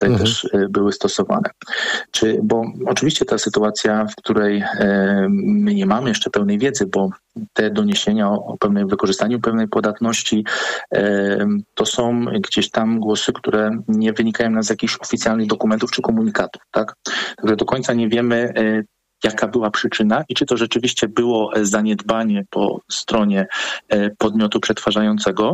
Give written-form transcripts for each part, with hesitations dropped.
tutaj też były stosowane. Bo oczywiście ta sytuacja, w której my nie mamy jeszcze pełnej wiedzy, bo te doniesienia o pewnym wykorzystaniu pewnej podatności to są gdzieś tam głosy, które nie wynikają nam z jakichś oficjalnych dokumentów czy komunikatów, tak? Także do końca nie wiemy, jaka była przyczyna i czy to rzeczywiście było zaniedbanie po stronie podmiotu przetwarzającego.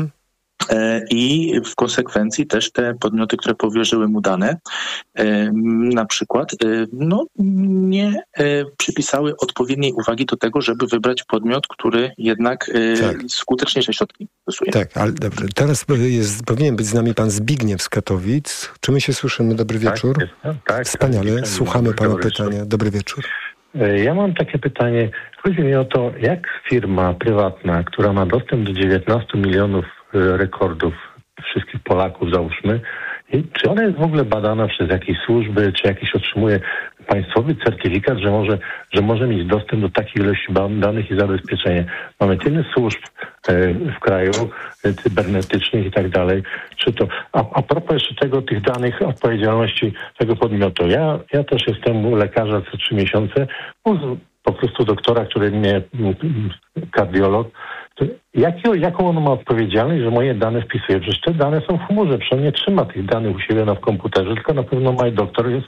I w konsekwencji też te podmioty, które powierzyły mu dane, na przykład nie przypisały odpowiedniej uwagi do tego, żeby wybrać podmiot, który jednak skuteczniejsze środki stosuje. Tak, ale dobrze. Teraz powinien być z nami pan Zbigniew z Katowic. Czy my się słyszymy? Dobry wieczór. Tak. Wspaniale. Słuchamy pana pytania. Dobry wieczór. Ja mam takie pytanie. Chodzi mi o to, jak firma prywatna, która ma dostęp do 19 milionów rekordów wszystkich Polaków, załóżmy, czy ona jest w ogóle badana przez jakieś służby, czy jakiś otrzymuje państwowy certyfikat, że może mieć dostęp do takiej ilości danych i zabezpieczenie. Mamy tyle służb w kraju, cybernetycznych i tak dalej. Czy to, a propos jeszcze tych danych, odpowiedzialności tego podmiotu. Ja też jestem u lekarza co 3 miesiące, po prostu doktora, który mnie, kardiolog. Jaką on ma odpowiedzialność, że moje dane wpisuje? Przecież te dane są w chmurze, przecież on nie trzyma tych danych u siebie w komputerze, tylko na pewno MyDoctor jest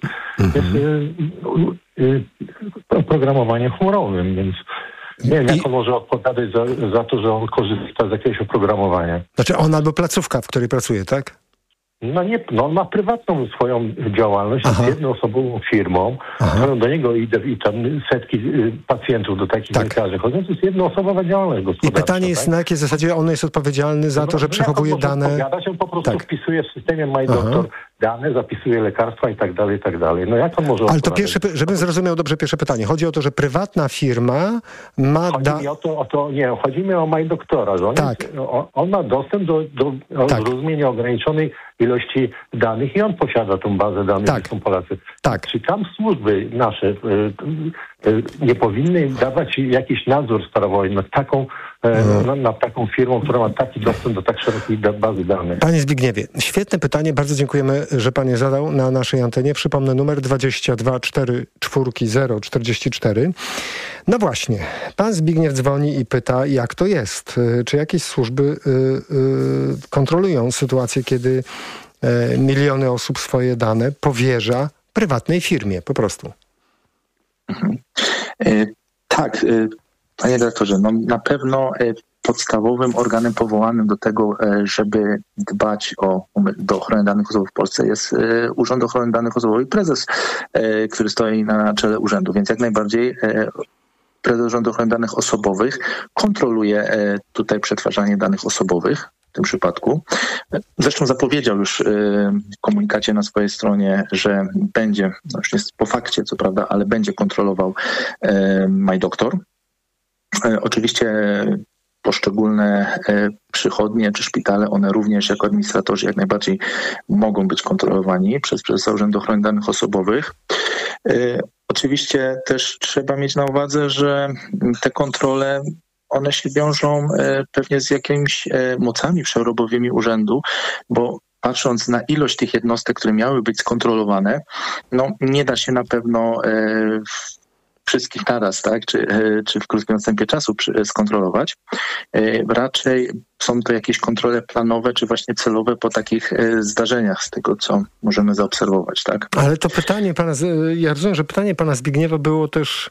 oprogramowaniem chmurowym, więc nie wiem, jak on może odpowiadać za to, że on korzysta z jakiegoś oprogramowania. Znaczy on albo placówka, w której pracuje, tak? On ma prywatną swoją działalność, jest jednoosobową firmą, do niego idę i tam setki pacjentów do takich lekarzy chodzą, to jest jednoosobowa działalność gospodarcza. I pytanie jest, na jakiej zasadzie on jest odpowiedzialny za to, że przechowuje dane... On po prostu wpisuje w systemie MyDoctor dane, zapisuje lekarstwa i tak dalej, i tak dalej. No jak on może... Ale to żebym zrozumiał dobrze pierwsze pytanie. Chodzi o to, że prywatna firma ma... Chodzi mi o MyDoctora, że on ma dostęp do zrozumienia ograniczonej ilości danych i on posiada tą bazę danych, gdzie są Polacy. Czy tam służby nasze nie powinny dawać jakiś nadzór sprawowy nad taką firmą, która ma taki dostęp do tak szerokiej bazy danych? Panie Zbigniewie, świetne pytanie, bardzo dziękujemy, że pan je zadał na naszej antenie. Przypomnę numer 22 44 044. No właśnie, pan Zbigniew dzwoni i pyta, jak to jest? Czy jakieś służby kontrolują sytuację, kiedy miliony osób swoje dane powierza prywatnej firmie po prostu? Tak, panie dyrektorze, na pewno podstawowym organem powołanym do tego, żeby dbać do ochrony danych osobowych w Polsce jest Urząd Ochrony Danych Osobowych i prezes, który stoi na czele urzędu, więc jak najbardziej prezes Urzędu Ochrony Danych Osobowych kontroluje tutaj przetwarzanie danych osobowych w tym przypadku. Zresztą zapowiedział już w komunikacie na swojej stronie, że będzie, już jest po fakcie co prawda, ale będzie kontrolował MyDoctor. Oczywiście poszczególne przychodnie czy szpitale, one również jako administratorzy jak najbardziej mogą być kontrolowani przez prezesa Urzędu Ochrony Danych Osobowych. Oczywiście też trzeba mieć na uwadze, że te kontrole one się wiążą pewnie z jakimiś mocami przerobowymi urzędu, bo patrząc na ilość tych jednostek, które miały być skontrolowane, nie da się na pewno wszystkich naraz, tak, czy w krótkim odstępie czasu skontrolować. Raczej są to jakieś kontrole planowe, czy właśnie celowe po takich zdarzeniach, z tego, co możemy zaobserwować, tak? Ale to pytanie pana, ja rozumiem, że pytanie pana Zbigniewa było też,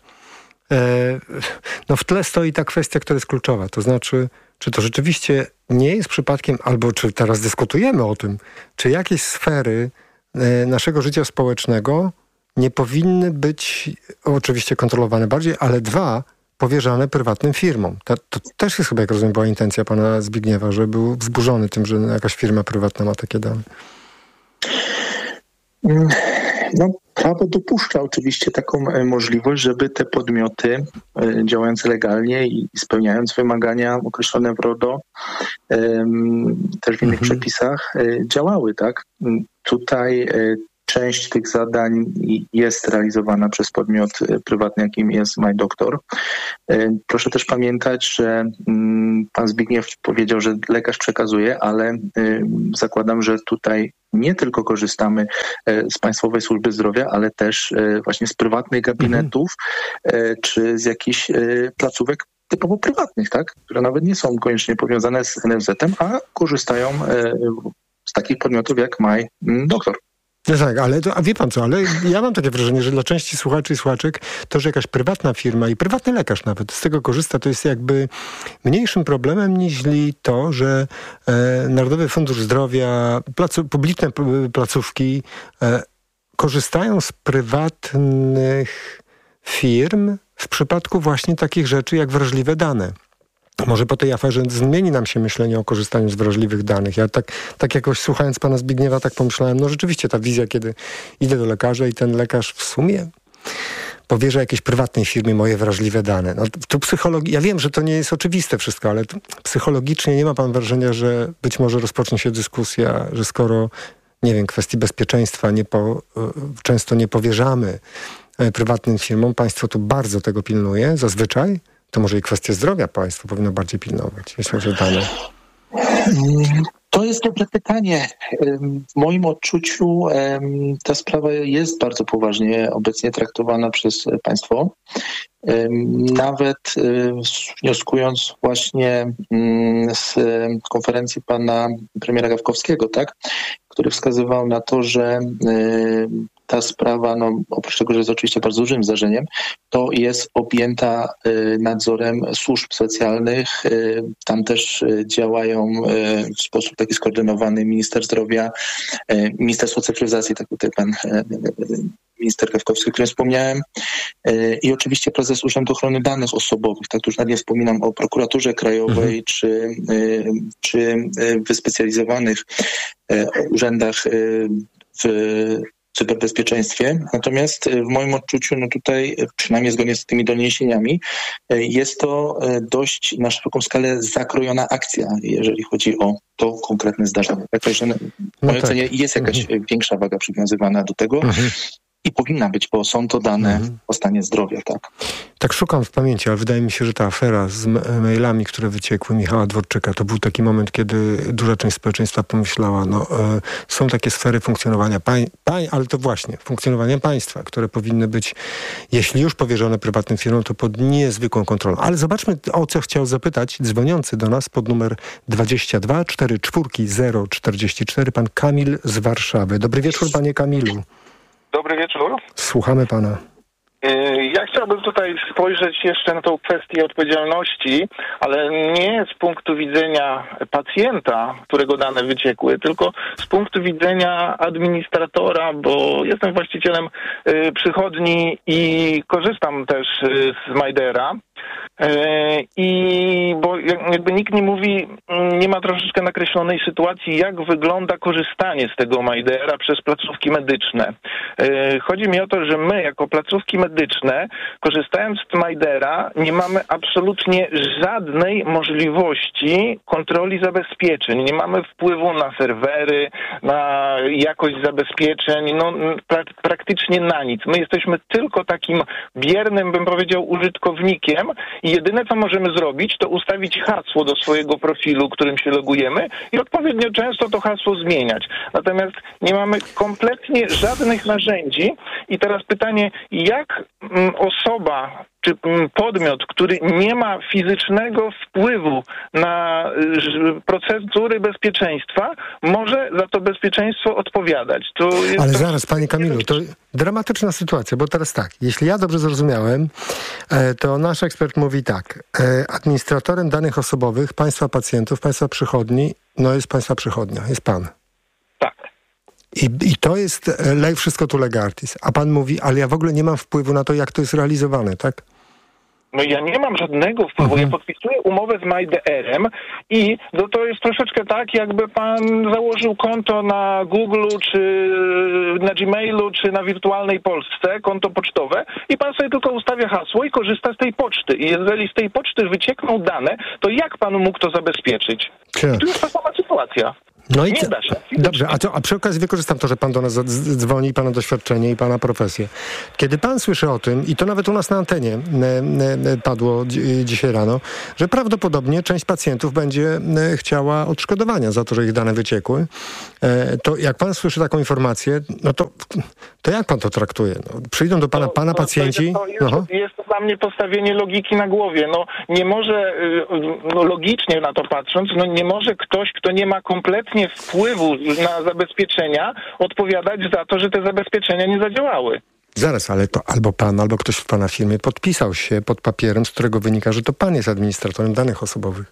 w tle stoi ta kwestia, która jest kluczowa, to znaczy, czy to rzeczywiście nie jest przypadkiem, albo czy teraz dyskutujemy o tym, czy jakieś sfery naszego życia społecznego nie powinny być oczywiście kontrolowane bardziej, ale powierzane prywatnym firmom. To też jest chyba, jak rozumiem, była intencja pana Zbigniewa, że był wzburzony tym, że jakaś firma prywatna ma takie dane. Prawo dopuszcza oczywiście taką możliwość, żeby te podmioty działające legalnie i spełniając wymagania określone w RODO, też w innych przepisach, działały, tak? Tutaj część tych zadań jest realizowana przez podmiot prywatny, jakim jest MyDoktor. Proszę też pamiętać, że pan Zbigniew powiedział, że lekarz przekazuje, ale zakładam, że tutaj nie tylko korzystamy z Państwowej Służby Zdrowia, ale też właśnie z prywatnych gabinetów czy z jakichś placówek typowo prywatnych, tak? Które nawet nie są koniecznie powiązane z NFZ-em, a korzystają z takich podmiotów jak MyDoktor. No tak, ale a wie pan co, ale ja mam takie wrażenie, że dla części słuchaczy i słuchaczek to, że jakaś prywatna firma i prywatny lekarz nawet z tego korzysta, to jest jakby mniejszym problemem niż to, że Narodowy Fundusz Zdrowia, publiczne placówki korzystają z prywatnych firm w przypadku właśnie takich rzeczy jak wrażliwe dane. Może po tej aferze zmieni nam się myślenie o korzystaniu z wrażliwych danych. Ja tak jakoś słuchając pana Zbigniewa tak pomyślałem, no rzeczywiście ta wizja, kiedy idę do lekarza i ten lekarz w sumie powierza jakiejś prywatnej firmie moje wrażliwe dane. No tu ja wiem, że to nie jest oczywiste wszystko, ale psychologicznie nie ma pan wrażenia, że być może rozpocznie się dyskusja, że skoro, nie wiem, kwestii bezpieczeństwa często nie powierzamy prywatnym firmom, państwo tu bardzo tego pilnuje, zazwyczaj, to może i kwestie zdrowia państwo powinno bardziej pilnować, jeśli chodzi o dane. To jest dobre pytanie. W moim odczuciu ta sprawa jest bardzo poważnie obecnie traktowana przez państwo. Nawet wnioskując właśnie z konferencji pana premiera Gawkowskiego, tak, który wskazywał na to, że ta sprawa, no, oprócz tego, że jest oczywiście bardzo dużym zdarzeniem, to jest objęta nadzorem służb specjalnych. Tam też działają w sposób taki skoordynowany minister zdrowia, Ministerstwo Cyfryzacji, tak tutaj pan minister Gawkowski, o którym wspomniałem, i oczywiście prezes Urzędu Ochrony Danych Osobowych. Tak, tu już nawet nie wspominam o prokuraturze krajowej czy wyspecjalizowanych urzędach w cyberbezpieczeństwie. Natomiast w moim odczuciu, no tutaj, przynajmniej zgodnie z tymi doniesieniami, jest to dość na szeroką skalę zakrojona akcja, jeżeli chodzi o to konkretne zdarzenie. Także w mojej ocenie jest jakaś większa waga przywiązywana do tego. I powinna być, bo są to dane o stanie zdrowia, tak. Tak szukam w pamięci, ale wydaje mi się, że ta afera z mailami, które wyciekły Michała Dworczyka, to był taki moment, kiedy duża część społeczeństwa pomyślała, są takie sfery funkcjonowania ale to właśnie, funkcjonowania państwa, które powinny być, jeśli już powierzone prywatnym firmom, to pod niezwykłą kontrolą. Ale zobaczmy, o co chciał zapytać dzwoniący do nas pod numer 22 44 044, pan Kamil z Warszawy. Dobry wieczór, panie Kamilu. Dobry wieczór. Słuchamy pana. Ja chciałbym tutaj spojrzeć jeszcze na tą kwestię odpowiedzialności, ale nie z punktu widzenia pacjenta, którego dane wyciekły, tylko z punktu widzenia administratora, bo jestem właścicielem przychodni i korzystam też z Majdera. I bo jakby nikt nie mówi, nie ma troszeczkę nakreślonej sytuacji, jak wygląda korzystanie z tego Majdera przez placówki medyczne. Chodzi mi o to, że my jako placówki medyczne, korzystając z Majdera, nie mamy absolutnie żadnej możliwości kontroli zabezpieczeń. Nie mamy wpływu na serwery, na jakość zabezpieczeń, praktycznie na nic. My jesteśmy tylko takim biernym, bym powiedział, użytkownikiem i jedyne, co możemy zrobić, to ustawić hasło do swojego profilu, którym się logujemy i odpowiednio często to hasło zmieniać. Natomiast nie mamy kompletnie żadnych narzędzi i teraz pytanie, jak osoba czy podmiot, który nie ma fizycznego wpływu na procedury bezpieczeństwa, może za to bezpieczeństwo odpowiadać. Ale zaraz, panie Kamilu, to dramatyczna sytuacja, bo teraz tak, jeśli ja dobrze zrozumiałem, to nasz ekspert mówi tak, administratorem danych osobowych państwa pacjentów, państwa przychodni, jest państwa przychodnia, jest pan. Tak. I to jest wszystko tu lega artis. A pan mówi, ale ja w ogóle nie mam wpływu na to, jak to jest realizowane, tak? No ja nie mam żadnego wpływu. Ja podpisuję umowę z MyDR-em i to jest troszeczkę tak, jakby pan założył konto na Google, czy na Gmailu, czy na Wirtualnej Polsce, konto pocztowe i pan sobie tylko ustawia hasło i korzysta z tej poczty. I jeżeli z tej poczty wyciekną dane, to jak pan mógł to zabezpieczyć? I tu jest ta sama sytuacja. No i nie da się. Dobrze, a przy okazji wykorzystam to, że pan do nas dzwoni, pana doświadczenie i pana profesję. Kiedy pan słyszy o tym, i to nawet u nas na antenie padło dzisiaj rano, że prawdopodobnie część pacjentów będzie chciała odszkodowania za to, że ich dane wyciekły, to jak pan słyszy taką informację, no to jak pan to traktuje? No, przyjdą do pana pacjenci... Jest to dla mnie postawienie logiki na głowie. No, nie może, logicznie na to patrząc, nie może ktoś, kto nie ma kompletnie wpływu na zabezpieczenia, odpowiadać za to, że te zabezpieczenia nie zadziałały. Zaraz, ale to albo pan, albo ktoś w pana firmie podpisał się pod papierem, z którego wynika, że to pan jest administratorem danych osobowych.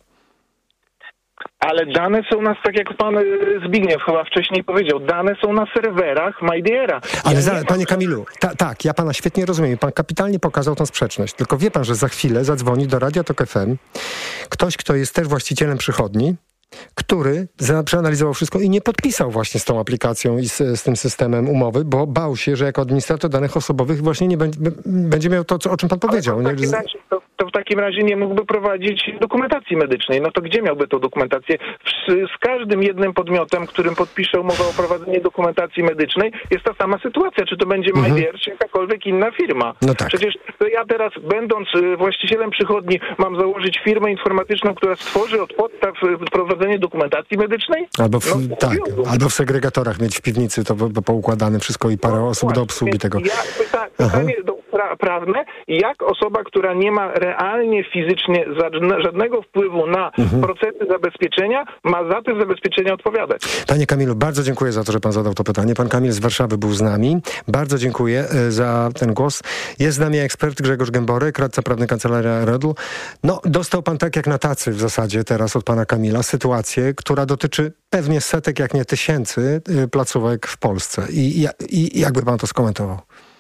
Ale dane są tak jak pan Zbigniew chyba wcześniej powiedział, dane są na serwerach MyDR-a. Ale panie Kamilu, tak, ja pana świetnie rozumiem. Pan kapitalnie pokazał tą sprzeczność. Tylko wie pan, że za chwilę zadzwoni do Radia Tok FM ktoś, kto jest też właścicielem przychodni, który przeanalizował wszystko i nie podpisał właśnie z tą aplikacją i z tym systemem umowy, bo bał się, że jako administrator danych osobowych właśnie nie będzie miał to, o czym pan powiedział. To w takim razie nie mógłby prowadzić dokumentacji medycznej. No to gdzie miałby tą dokumentację? Z każdym jednym podmiotem, którym podpisze umowę o prowadzenie dokumentacji medycznej, jest ta sama sytuacja. Czy to będzie MyDR, czy jakakolwiek inna firma. No tak. Przecież to ja teraz, będąc właścicielem przychodni, mam założyć firmę informatyczną, która stworzy od podstaw prowadzenie dokumentacji medycznej? Albo w segregatorach mieć w piwnicy to poukładane wszystko i parę osób do obsługi tego. Pytanie prawne, jak osoba, która nie ma realnie, fizycznie żadnego wpływu na procesy zabezpieczenia, ma za te zabezpieczenia odpowiadać. Panie Kamilu, bardzo dziękuję za to, że pan zadał to pytanie. Pan Kamil z Warszawy był z nami. Bardzo dziękuję za ten głos. Jest z nami ekspert Grzegorz Gęborek, radca prawny Kancelaria Redl. No, dostał pan tak jak na tacy w zasadzie teraz od pana Kamila sytuację, która dotyczy pewnie setek, jak nie tysięcy placówek w Polsce. I jakby pan to skomentował?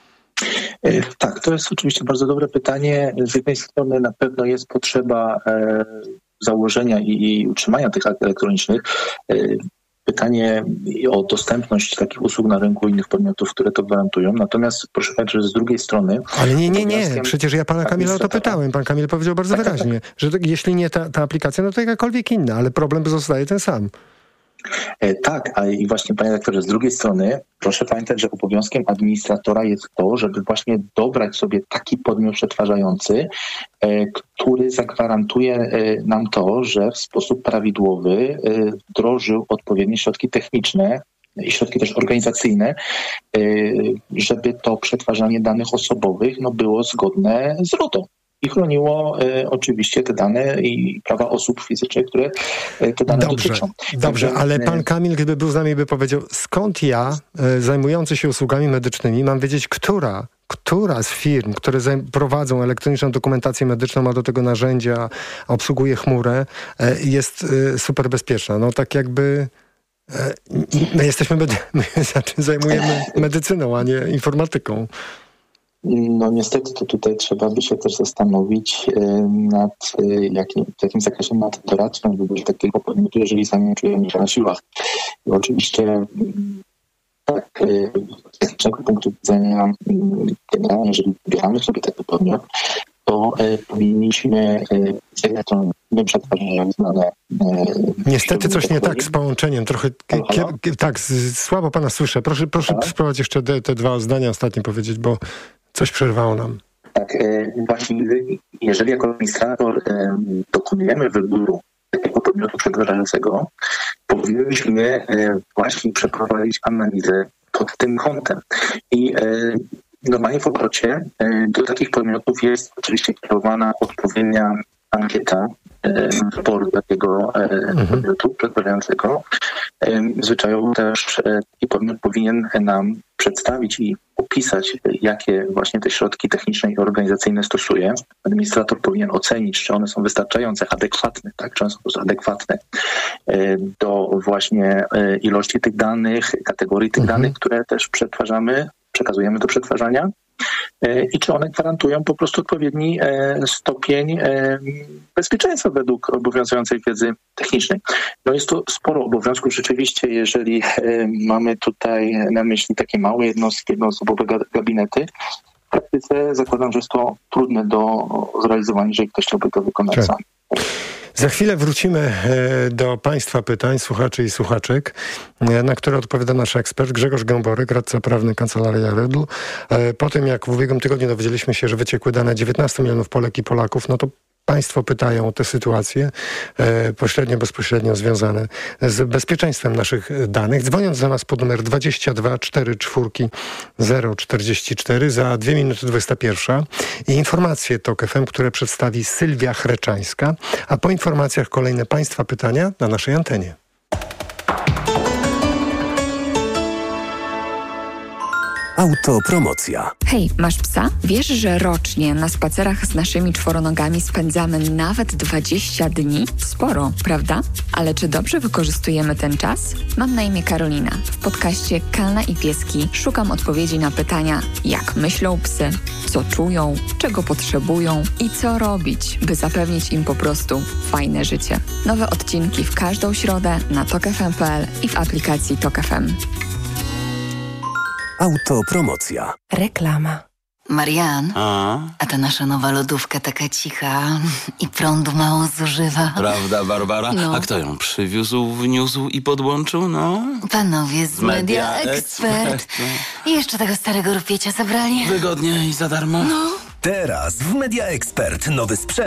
Tak, to jest oczywiście bardzo dobre pytanie. Z jednej strony na pewno jest potrzeba założenia i utrzymania tych akt elektronicznych. Pytanie o dostępność takich usług na rynku innych podmiotów, które to gwarantują. Natomiast proszę powiedzieć, że z drugiej strony... Ale nie. Przecież ja pana Kamila o to pytałem. Pan Kamil powiedział bardzo wyraźnie, że jeśli nie ta aplikacja, no to jakakolwiek inna, ale problem pozostaje ten sam. Tak, ale i właśnie panie redaktorze, z drugiej strony proszę pamiętać, że obowiązkiem administratora jest to, żeby właśnie dobrać sobie taki podmiot przetwarzający, który zagwarantuje nam to, że w sposób prawidłowy wdrożył odpowiednie środki techniczne i środki też organizacyjne, żeby to przetwarzanie danych osobowych było zgodne z RODO. I chroniło oczywiście te dane i prawa osób fizycznych, które te dane dotyczą. Dobrze, ale pan Kamil, gdyby był z nami, by powiedział, skąd ja, zajmujący się usługami medycznymi, mam wiedzieć, która z firm, które prowadzą elektroniczną dokumentację medyczną, ma do tego narzędzia, obsługuje chmurę, jest super bezpieczna. No tak jakby... My zajmujemy medycyną, a nie informatyką. No niestety to tutaj trzeba by się też zastanowić nad w jakim zakresie ma to doradczą wyborze takiego podmiotu, jeżeli sami czujemy się na siłach. I oczywiście tak, z technicznego punktu widzenia generalnie, jeżeli wybieramy sobie taki podmiot, to powinniśmy my przetwarzać znane... Niestety coś nie tak z połączeniem. Trochę słabo pana słyszę. Proszę spróbować jeszcze te dwa zdania ostatnie powiedzieć, bo coś przerwało nam. Tak, właśnie jeżeli jako administrator dokonujemy wyboru takiego podmiotu przetwarzającego, powinniśmy właśnie przeprowadzić analizę pod tym kątem. I normalnie w obrocie do takich podmiotów jest oczywiście kierowana odpowiednia ankieta wyboru takiego podmiotu przetwarzającego. Zwyczajowo też taki podmiot powinien nam przedstawić i opisać, jakie właśnie te środki techniczne i organizacyjne stosuje. Administrator powinien ocenić, czy one są wystarczające, adekwatne, tak, czy one są po prostu adekwatne do właśnie ilości tych danych, kategorii tych danych, które też przekazujemy do przetwarzania i czy one gwarantują po prostu odpowiedni stopień bezpieczeństwa według obowiązującej wiedzy technicznej. No jest to sporo obowiązków rzeczywiście, jeżeli mamy tutaj na myśli takie małe jednostki, jednoosobowe gabinety. W praktyce zakładam, że jest to trudne do zrealizowania, jeżeli ktoś chciałby to wykonać sam. Za chwilę wrócimy do Państwa pytań, słuchaczy i słuchaczek, na które odpowiada nasz ekspert Grzegorz Gęborek, radca prawny Kancelaria Redl. Po tym, jak w ubiegłym tygodniu dowiedzieliśmy się, że wyciekły dane 19 milionów Polek i Polaków, no to Państwo pytają o te sytuacje pośrednio, bezpośrednio związane z bezpieczeństwem naszych danych, dzwoniąc do nas pod numer 22 44 044 za 2 minuty 21 i informacje TOK FM, które przedstawi Sylwia Chreczańska, a po informacjach kolejne Państwa pytania na naszej antenie. Autopromocja. Hej, masz psa? Wiesz, że rocznie na spacerach z naszymi czworonogami spędzamy nawet 20 dni? Sporo, prawda? Ale czy dobrze wykorzystujemy ten czas? Mam na imię Karolina. W podcaście Kalna i Pieski szukam odpowiedzi na pytania, jak myślą psy, co czują, czego potrzebują i co robić, by zapewnić im po prostu fajne życie. Nowe odcinki w każdą środę na tokfm.pl i w aplikacji TOK FM. Autopromocja. Reklama. Marian, a ta nasza nowa lodówka taka cicha i prądu mało zużywa. Prawda, Barbara? No. A kto ją przywiózł, wniósł i podłączył, no? Panowie z Media Expert. I jeszcze tego starego rupiecia zabrali. Wygodnie i za darmo? No. Teraz w Media Expert nowy sprzęt